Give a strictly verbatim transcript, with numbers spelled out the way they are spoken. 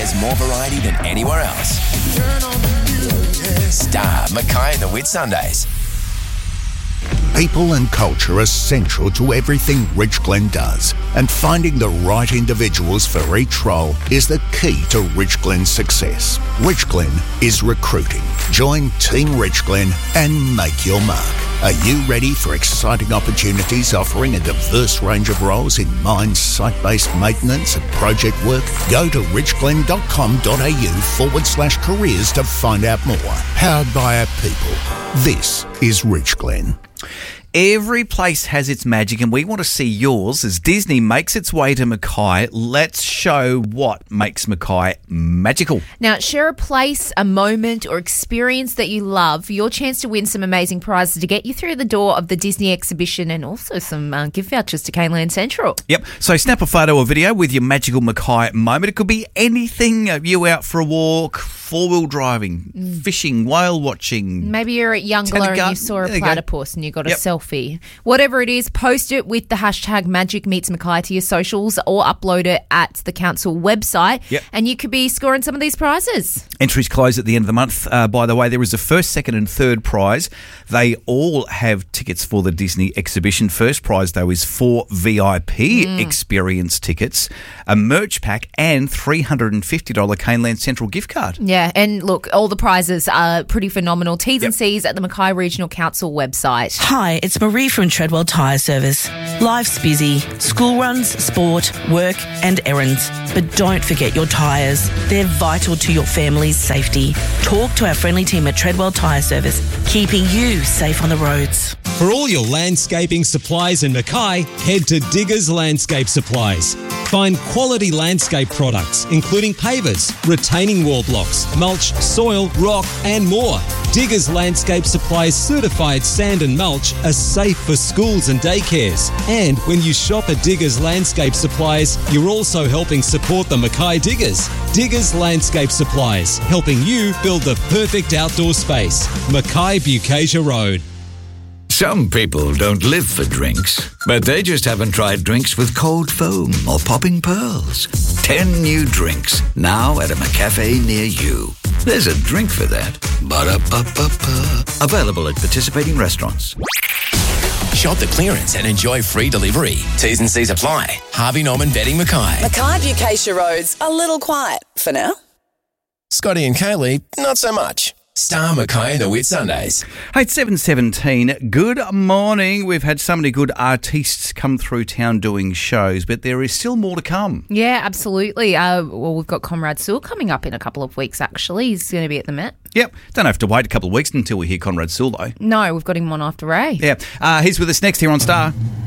has more variety than anywhere else. Star Mackay and the Whitsundays. People and culture are central to everything Rich Glen does, and finding the right individuals for each role is the key to Rich Glen's success. Rich Glen is recruiting. Join Team Rich Glen and make your mark. Are you ready for exciting opportunities offering a diverse range of roles in mines, site-based maintenance and project work? Go to richglen.com.au forward slash careers to find out more. Powered by our people. This is Rich Glen. Every place has its magic, and we want to see yours as Disney makes its way to Mackay. Let's show what makes Mackay magical. Now, share a place, a moment, or experience that you love for your chance to win some amazing prizes to get you through the door of the Disney exhibition and also some uh, gift vouchers to Caneland Central. Yep. So snap a photo or video with your magical Mackay moment. It could be anything. You out for a walk, four-wheel driving, mm. fishing, whale watching. Maybe you're at Youngler and you saw a platypus and you got a yep. selfie. Whatever it is, post it with the hashtag Magic Meets Mackay to your socials or upload it at the council website yep. and you could be scoring some of these prizes. Entries close at the end of the month. Uh, by the way, there is a first, second and third prize. They all have tickets for the Disney exhibition. First prize, though, is four V I P mm. experience tickets, a merch pack and three hundred fifty dollars Caneland Central gift card. Yeah, and look, all the prizes are pretty phenomenal. T's yep. and C's at the Mackay Regional Council website. Hi, it's Marie from Treadwell Tyre Service. Life's busy. School runs, sport, work and errands. But don't forget your tyres. They're vital to your family's safety. Talk to our friendly team at Treadwell Tyre Service, keeping you safe on the roads. For all your landscaping supplies in Mackay, head to Diggers Landscape Supplies. Find quality landscape products, including pavers, retaining wall blocks, mulch, soil, rock and more. Diggers Landscape Supplies certified sand and mulch are safe for schools and daycares. And when you shop at Diggers Landscape Supplies, you're also helping support the Mackay Diggers. Diggers Landscape Supplies, helping you build the perfect outdoor space. Mackay Bukasia Road. Some people don't live for drinks, but they just haven't tried drinks with cold foam or popping pearls. Ten new drinks, now at a McCafe near you. There's a drink for that. Ba-da-ba-ba-ba. Available at participating restaurants. Shop the clearance and enjoy free delivery. T's and C's apply. Harvey Norman Bedding Mackay. Mackay Bukasia Road's a little quiet for now. Scotty and Kaylee, not so much. Star Mackay and the Whitsundays. Hey, it's seven seventeen. Good morning. We've had so many good artists come through town doing shows, but there is still more to come. Yeah, absolutely. Uh, well, we've got Conrad Sewell coming up in a couple of weeks, actually. He's going to be at the Met. Yep. Don't have to wait a couple of weeks until we hear Conrad Sewell, though. No, we've got him on after Ray. Yeah. Uh, he's with us next here on Star.